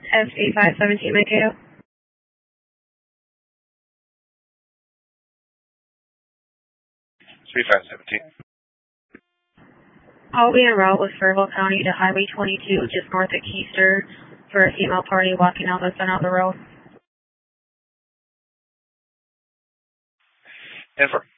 SC517 Mankato. 3517. I'll be en route with Fairville County to Highway 22, just north of Keister, for a female party walking out the sun out the road. Infer.